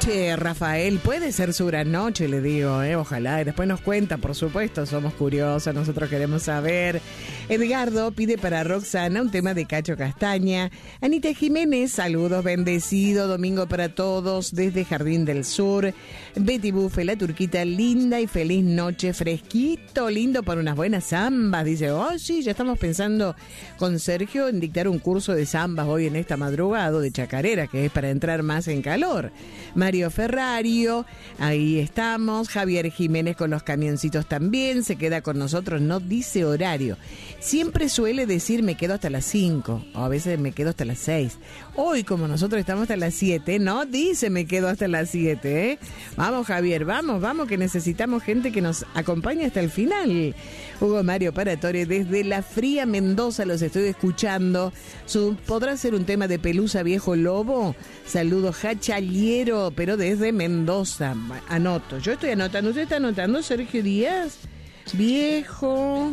noche, Rafael. Puede ser su gran noche, le digo, ojalá. Y después nos cuenta, por supuesto, somos curiosos, nosotros queremos saber. Edgardo pide para Roxana un tema de Cacho Castaña. Anita Jiménez, saludos, bendecido domingo para todos desde Jardín del Sur. Betty Bufe, la turquita, linda y feliz noche, fresquito, lindo para unas buenas zambas. Dice, sí, ya estamos pensando con Sergio en dictar un curso de zambas hoy en esta madrugada de chacarera, que es para entrar más en calor. Mario Ferrario, ahí estamos. Javier Jiménez con los camioncitos también, se queda con nosotros, no dice horario. Siempre suele decir me quedo hasta las 5, o a veces me quedo hasta las 6. Hoy, como nosotros estamos hasta las 7, no dice me quedo hasta las 7, Vamos, Javier, vamos, que necesitamos gente que nos acompañe hasta el final. Hugo Mario Paratore, desde la fría Mendoza, los estoy escuchando. ¿Podrá ser un tema de Pelusa Viejo Lobo? Saludos, Hachaliero, pero desde Mendoza. Anoto, yo estoy anotando, ¿usted está anotando, Sergio Díaz? Viejo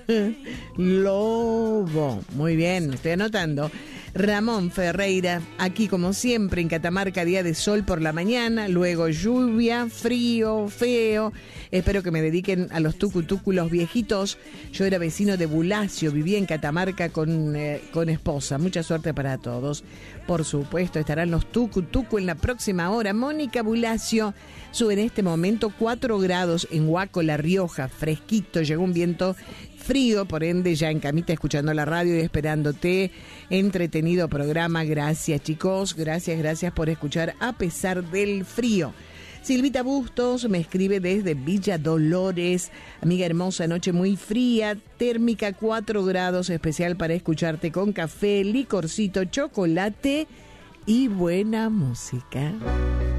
Lobo. Muy bien, estoy anotando. Ramón Ferreira, aquí como siempre en Catamarca, día de sol por la mañana, luego lluvia, frío, feo. Espero que me dediquen a los tucutúculos viejitos. Yo era vecino de Bulacio, vivía en Catamarca con esposa. Mucha suerte para todos. Por supuesto, estarán los tucutucu en la próxima hora. Mónica Bulacio, sube en este momento 4 grados en Huaco, La Rioja, fresquito, llegó un viento frío, por ende ya en camita escuchando la radio y esperándote. Entretenido programa, gracias chicos, gracias por escuchar a pesar del frío. Silvita Bustos me escribe desde Villa Dolores. Amiga hermosa, noche muy fría, térmica 4 grados, especial para escucharte con café, licorcito, chocolate y buena música.